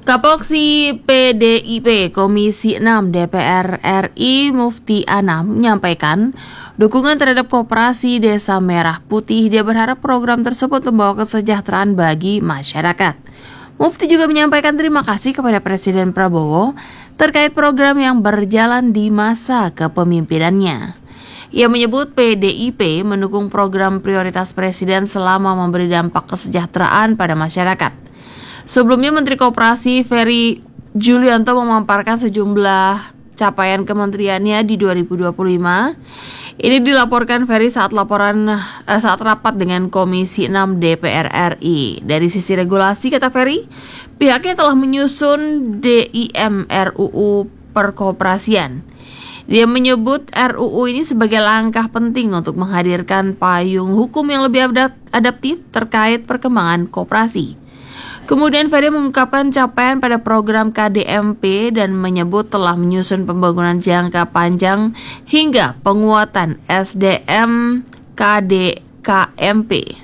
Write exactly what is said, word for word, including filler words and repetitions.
Kapoksi P D I P Komisi enam D P R R I Mufti Anam menyampaikan dukungan terhadap koperasi Desa Merah Putih. Dia berharap program tersebut membawa kesejahteraan bagi masyarakat. Mufti juga menyampaikan terima kasih kepada Presiden Prabowo terkait program yang berjalan di masa kepemimpinannya. Ia menyebut P D I P mendukung program prioritas Presiden selama memberi dampak kesejahteraan pada masyarakat. Sebelumnya Menteri Koperasi Ferry Julianto memaparkan sejumlah capaian kementeriannya di dua ribu dua puluh lima. Ini dilaporkan Ferry saat laporan eh, saat rapat dengan Komisi enam D P R R I. Dari sisi regulasi, kata Ferry, pihaknya telah menyusun D I M R U U Perkoperasian. Dia menyebut R U U ini sebagai langkah penting untuk menghadirkan payung hukum yang lebih adaptif terkait perkembangan koperasi. Kemudian Ferry mengungkapkan capaian pada program K D M P dan menyebut telah menyusun pembangunan jangka panjang hingga penguatan S D M K D K M P.